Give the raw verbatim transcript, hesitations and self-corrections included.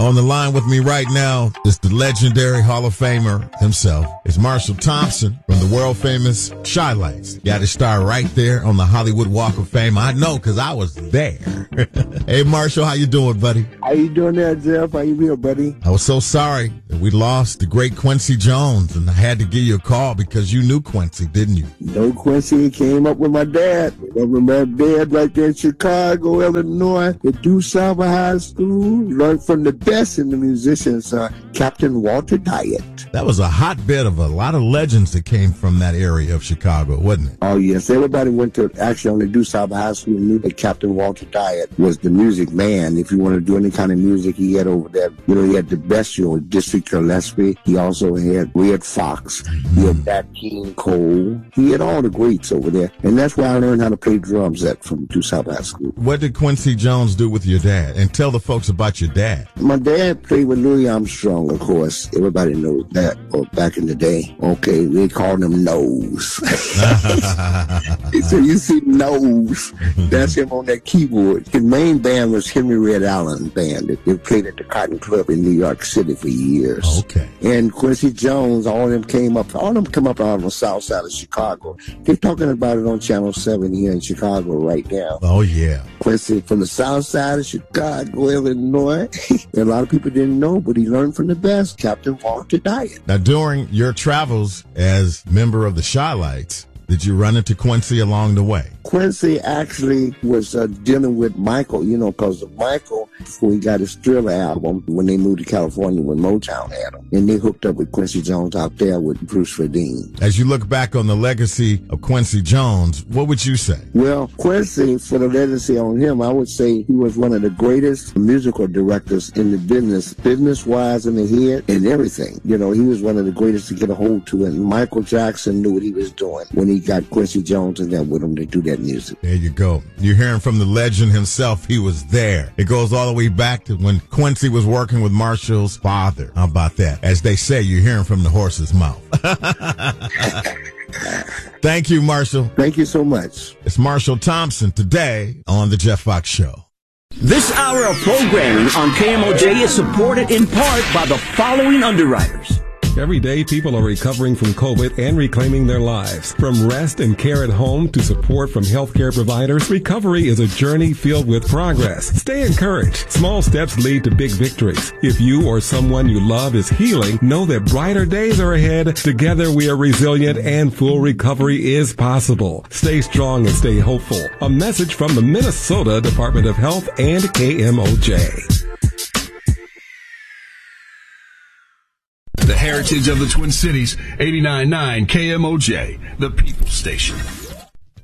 On the line with me right now is the legendary Hall of Famer himself. It's Marshall Thompson from the world-famous Chi-Lites. Got his star right there on the Hollywood Walk of Fame. I know because I was there. Hey, Marshall, how you doing, buddy? How you doing there, Jeff? How you feel, buddy? I was so sorry that we lost the great Quincy Jones, and I had to give you a call because you knew Quincy, didn't you? No, Quincy came up with my dad. Up with my dad right there in Chicago, Illinois, at DuSable High School. Learned from the best in the musicians, uh, Captain Walter Dyett. That was a hotbed of a lot of legends that came from that area of Chicago, wasn't it? Oh, yes. Everybody went to, actually, on the DuSable High School knew that Captain Walter Dyett was the music man. If you want to do any kind of music, he had over there, you know, he had the best, you know, District Gillespie. He also had Red Fox. Mm-hmm. He had Nat King Cole. He had all the greats over there. And that's where I learned how to play drums at from DuSable High School. What did Quincy Jones do with your dad? And tell the folks about your dad. My dad played with Louis Armstrong, of course. Everybody knows that. Or back in the day, okay, they called him Nose. So you see Nose, that's him on that keyboard. His main band was Henry Red Allen Band. They played at the Cotton Club in New York City for years. Okay. And Quincy Jones, all of them came up, all of them come up out on the south side of Chicago. They're talking about it on Channel seven here in Chicago right now. Oh, yeah. Quincy from the south side of Chicago, Illinois. A lot of people didn't know, but he learned from the best, Captain Walter Dyett. Now, during your travels as member of the Chi-Lites, did you run into Quincy along the way? Quincy actually was uh, dealing with Michael, you know, because of Michael, before he got his Thriller album, when they moved to California, when Motown had him. And they hooked up with Quincy Jones out there with Bruce Verdine. As you look back on the legacy of Quincy Jones, what would you say? Well, Quincy, for the legacy on him, I would say he was one of the greatest musical directors in the business, business-wise in the head and everything. You know, he was one of the greatest to get a hold to it. And Michael Jackson knew what he was doing when he got Quincy Jones in there with him to do that music. There you go. You're hearing from the legend himself. He was there. It goes all the way back to when Quincy was working with Marshall's father. How about that? As they say, you're hearing from the horse's mouth. Thank you, Marshall. Thank you so much. It's Marshall Thompson today on The Jeff Fox Show. This hour of programming on K M O J is supported in part by the following underwriters. Every day, people are recovering from COVID and reclaiming their lives. From rest and care at home to support from healthcare providers, recovery is a journey filled with progress. Stay encouraged. Small steps lead to big victories. If you or someone you love is healing, know that brighter days are ahead. Together, we are resilient and full recovery is possible. Stay strong and stay hopeful. A message from the Minnesota Department of Health and K M O J. The heritage of the Twin Cities, eighty-nine point nine K M O J, the People Station.